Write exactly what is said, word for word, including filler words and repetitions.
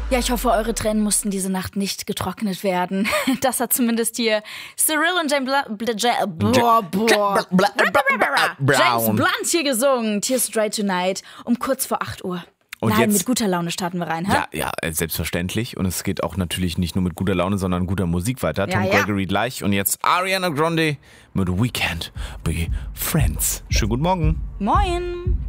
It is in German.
Ja, ich hoffe, eure Tränen mussten diese Nacht nicht getrocknet werden. Das hat zumindest hier Cyril und James Blunt, boah, boah. James Blunt hier gesungen. Tears Dry Tonight um kurz vor acht Uhr. Und Nein, jetzt, mit guter Laune starten wir rein, hä? Ja, ja, selbstverständlich. Und es geht auch natürlich nicht nur mit guter Laune, sondern guter Musik weiter. Ja, Tom ja. Gregory gleich. Und jetzt Ariana Grande mit We Can't Be Friends. Schönen guten Morgen. Moin.